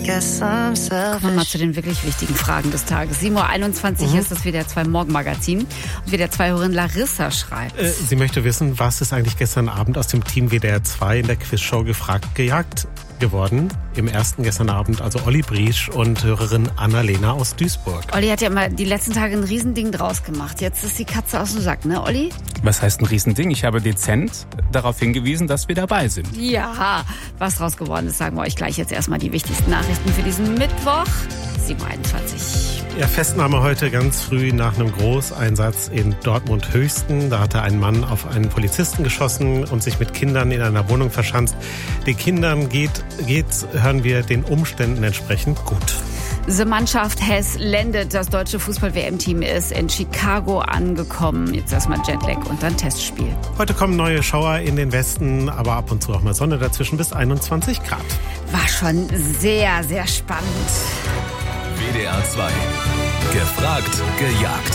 guess I'm selfish. Kommen wir mal zu den wirklich wichtigen Fragen des Tages. 7:21 Uhr ist das WDR 2 Morgenmagazin. Und WDR 2-Hörerin Larissa schreibt. Sie möchte wissen, was ist eigentlich gestern Abend aus dem Team WDR 2 in der Quizshow gefragt gejagt geworden. Im ersten gestern Abend also Olli Briesch und Hörerin Annalena aus Duisburg. Olli hat ja immer die letzten Tage ein Riesending draus gemacht. Jetzt ist die Katze aus dem Sack, ne Olli? Was heißt ein Riesending? Ich habe dezent darauf hingewiesen, dass wir dabei sind. Ja, was draus geworden ist, sagen wir euch gleich. Jetzt erstmal die wichtigsten Nachrichten für diesen Mittwoch, 7:21 Uhr. Ja, Festnahme heute ganz früh nach einem Großeinsatz in Dortmund-Höchsten. Da hatte ein Mann auf einen Polizisten geschossen und sich mit Kindern in einer Wohnung verschanzt. Den Kindern geht's, hören wir, den Umständen entsprechend gut. Die Mannschaft Hess landet. Das deutsche Fußball-WM-Team ist in Chicago angekommen. Jetzt erstmal Jetlag und dann Testspiel. Heute kommen neue Schauer in den Westen, aber ab und zu auch mal Sonne dazwischen bis 21 Grad. War schon sehr, sehr spannend. WDR 2. Gefragt, gejagt.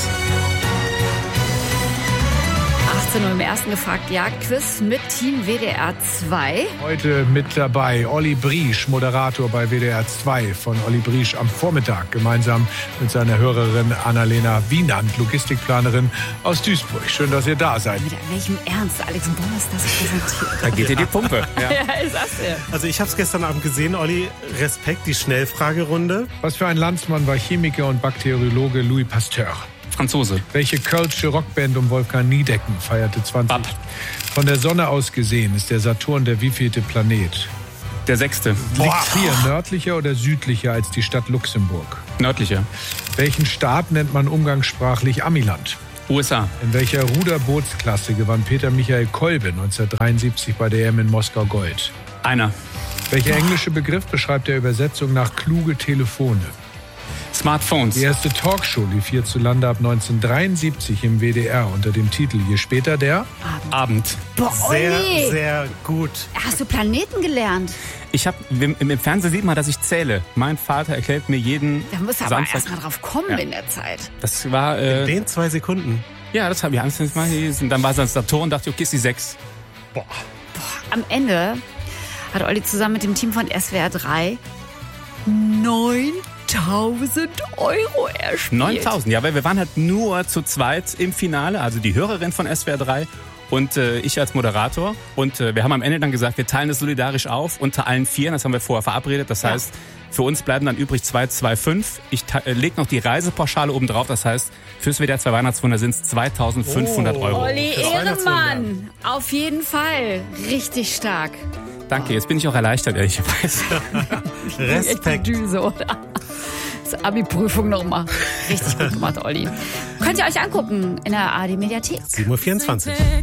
18 Uhr im ersten Gefragt-Jagd-Quiz mit Team WDR 2. Heute mit dabei Olli Briesch, Moderator bei WDR 2 von Olli Briesch am Vormittag, gemeinsam mit seiner Hörerin Annalena Wienand, Logistikplanerin aus Duisburg. Schön, dass ihr da seid. Mit welchem Ernst Alex Bonus das präsentiert. Da geht dir die Pumpe. Ja, ist das ja. Also ich habe es gestern Abend gesehen, Olli, Respekt, die Schnellfragerunde. Was für ein Landsmann war Chemiker und Bakteriologe Louis Pasteur? Franzose. Welche kölsche Rockband um Wolfgang Niedecken feierte 20? Bab. Von der Sonne aus gesehen ist der Saturn der wievielte Planet? Der 6. Liegt Trier nördlicher oder südlicher als die Stadt Luxemburg? Nördlicher. Welchen Staat nennt man umgangssprachlich Amiland? USA. In welcher Ruderbootsklasse gewann Peter Michael Kolbe 1973 bei der EM in Moskau Gold? Einer. Welcher englische Begriff beschreibt der Übersetzung nach kluge Telefone? Smartphones. Die erste Talkshow lief hierzulande ab 1973 im WDR unter dem Titel Je später der Abend. Boah, Sehr, Olli, sehr gut. hast du Planeten gelernt? Ich habe im Fernsehen sieht man, dass ich zähle. Mein Vater erklärt mir jeden Da musst du aber Samstag. erst mal drauf kommen in der Zeit. Das war In den 2 Sekunden. ja, das habe ich Angst mal gelesen. Dann war es das Saturn und dachte, okay, ist die 6. Am Ende hat Olli zusammen mit dem Team von SWR 3 9.000 Euro erspielt. 9.000, ja, weil wir waren halt nur zu zweit im Finale, also die Hörerin von SWR 3 und ich als Moderator. Und wir haben am Ende dann gesagt, wir teilen es solidarisch auf unter allen 4, das haben wir vorher verabredet. Das heißt, für uns bleiben dann übrig 2,25. Ich lege noch die Reisepauschale oben drauf, das heißt, fürs WDR 2 Weihnachtswunder sind es 2.500 Euro. Olli Das Ehrenmann, auf jeden Fall. Richtig stark. Danke, jetzt bin ich auch erleichtert, ehrlicherweise. Respekt. Düse, oder? Das Abi-Prüfung nochmal. Richtig gut gemacht, Olli. Könnt ihr euch angucken in der ARD-Mediathek. 7:24 Uhr.